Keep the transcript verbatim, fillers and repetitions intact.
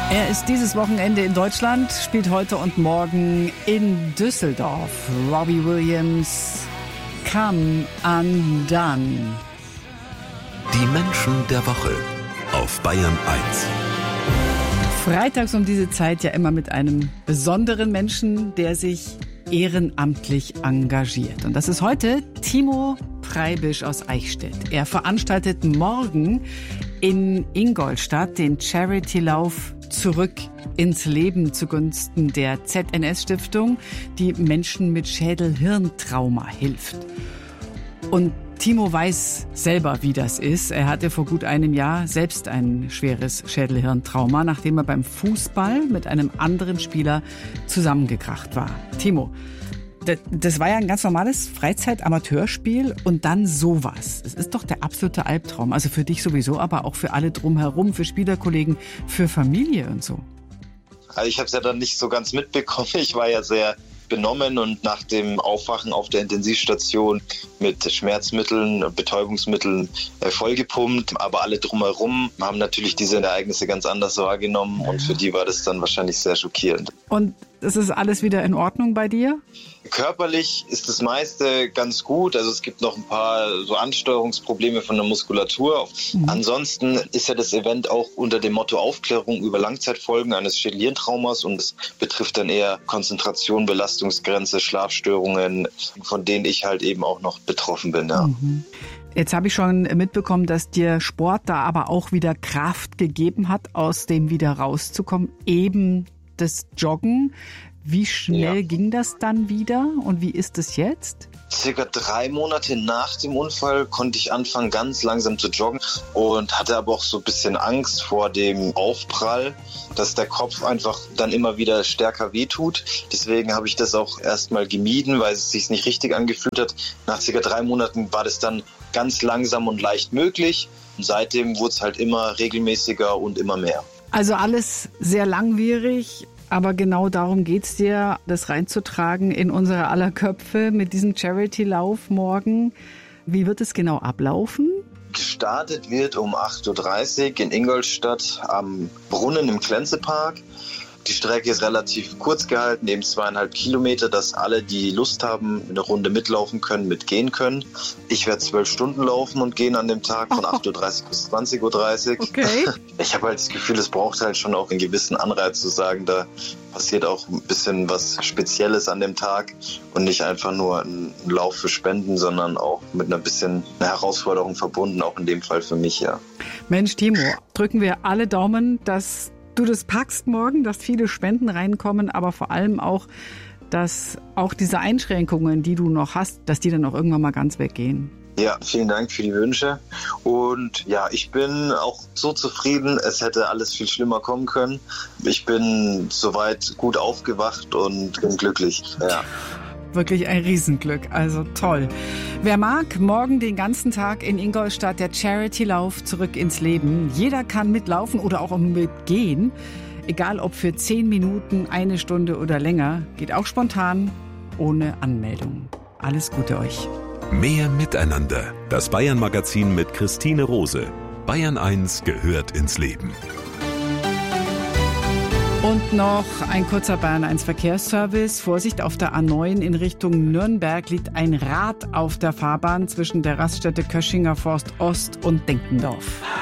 Er ist dieses Wochenende in Deutschland, spielt heute und morgen in Düsseldorf. Robbie Williams, Come Undone. Die Menschen der Woche auf Bayern eins. Freitags um diese Zeit ja immer mit einem besonderen Menschen, der sich ehrenamtlich engagiert. Und das ist heute Timo Preibisch aus Eichstätt. Er veranstaltet morgen in Ingolstadt den Charity-Lauf Zurück ins Leben zugunsten der Z N S-Stiftung, die Menschen mit Schädel-Hirntrauma hilft. Und Timo weiß selber, wie das ist. Er hatte vor gut einem Jahr selbst ein schweres Schädel-Hirntrauma, nachdem er beim Fußball mit einem anderen Spieler zusammengekracht war. Timo, das war ja ein ganz normales Freizeit-Amateurspiel und dann sowas. Es ist doch der absolute Albtraum. Also für dich sowieso, aber auch für alle drumherum, für Spielerkollegen, für Familie und so. Also ich habe es ja dann nicht so ganz mitbekommen. Ich war ja sehr benommen und nach dem Aufwachen auf der Intensivstation mit Schmerzmitteln, Betäubungsmitteln äh, vollgepumpt. Aber alle drumherum haben natürlich diese Ereignisse ganz anders wahrgenommen und für die war das dann wahrscheinlich sehr schockierend. Und es ist alles wieder in Ordnung bei dir? Körperlich ist das meiste ganz gut. Also es gibt noch ein paar so Ansteuerungsprobleme von der Muskulatur. Mhm. Ansonsten ist ja das Event auch unter dem Motto Aufklärung über Langzeitfolgen eines Schädel-Hirntraumas und es betrifft dann eher Konzentration, Belastungsgrenze, Schlafstörungen, von denen ich halt eben auch noch betroffen bin. Ja. Mhm. Jetzt habe ich schon mitbekommen, dass dir Sport da aber auch wieder Kraft gegeben hat, aus dem wieder rauszukommen, eben das Joggen. Wie schnell ja. ging das dann wieder und wie ist es jetzt? Circa drei Monate nach dem Unfall konnte ich anfangen, ganz langsam zu joggen und hatte aber auch so ein bisschen Angst vor dem Aufprall, dass der Kopf einfach dann immer wieder stärker wehtut. Deswegen habe ich das auch erstmal gemieden, weil es sich nicht richtig angefühlt hat. Nach circa drei Monaten war das dann ganz langsam und leicht möglich. Und seitdem wurde es halt immer regelmäßiger und immer mehr. Also alles sehr langwierig. Aber genau darum geht's dir, das reinzutragen in unsere aller Köpfe mit diesem Charity-Lauf morgen. Wie wird es genau ablaufen? Gestartet wird um acht Uhr dreißig in Ingolstadt am Brunnen im Klenzepark. Die Strecke ist relativ kurz gehalten, eben zweieinhalb Kilometer, dass alle, die Lust haben, eine Runde mitlaufen können, mitgehen können. Ich werde zwölf Stunden laufen und gehen an dem Tag von acht Uhr dreißig bis zwanzig Uhr dreißig. Okay. Ich habe halt das Gefühl, es braucht halt schon auch einen gewissen Anreiz zu sagen, da passiert auch ein bisschen was Spezielles an dem Tag und nicht einfach nur ein Lauf für Spenden, sondern auch mit einer bisschen einer Herausforderung verbunden, auch in dem Fall für mich, ja. Mensch, Timo, drücken wir alle Daumen, dass du das packst morgen, dass viele Spenden reinkommen, aber vor allem auch, dass auch diese Einschränkungen, die du noch hast, dass die dann auch irgendwann mal ganz weggehen. Ja, vielen Dank für die Wünsche. Und ja, ich bin auch so zufrieden, es hätte alles viel schlimmer kommen können. Ich bin soweit gut aufgewacht und bin glücklich. Ja. Wirklich ein Riesenglück, also toll. Wer mag, morgen den ganzen Tag in Ingolstadt der Charity-Lauf Zurück ins Leben. Jeder kann mitlaufen oder auch mitgehen. Egal ob für zehn Minuten, eine Stunde oder länger. Geht auch spontan, ohne Anmeldung. Alles Gute euch. Mehr Miteinander. Das Bayern-Magazin mit Christine Rose. Bayern eins gehört ins Leben. Und noch ein kurzer Bayern eins Verkehrsservice. Vorsicht, auf der A neun in Richtung Nürnberg liegt ein Rad auf der Fahrbahn zwischen der Raststätte Köschinger Forst Ost und Denkendorf.